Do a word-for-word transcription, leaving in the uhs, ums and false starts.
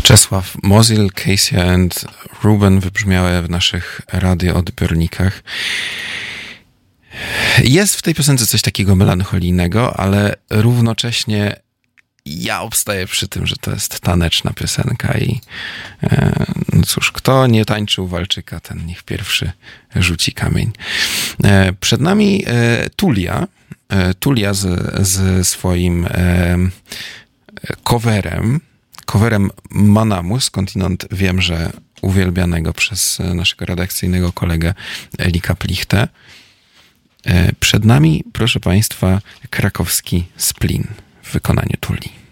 Czesław Mozil, Casey and Ruben wybrzmiały w naszych radioodbiornikach. Jest w tej piosence coś takiego melancholijnego, ale równocześnie ja obstaję przy tym, że to jest taneczna piosenka i e, no cóż, kto nie tańczył walczyka, ten niech pierwszy rzuci kamień. E, przed nami e, Tulia, e, Tulia z, z swoim e, coverem, coverem Manamu, skądinąd wiem, że uwielbianego przez naszego redakcyjnego kolegę Elika Plichtę. E, przed nami, proszę Państwa, krakowski Splin w wykonaniu Tuli.